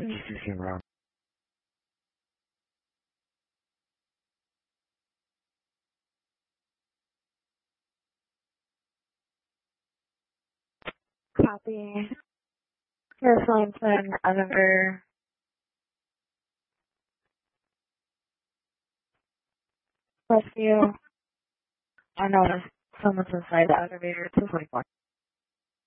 GCC round. Copy. Here's Langston, Editor. Rescue. I noticed someone's inside the elevator. 244.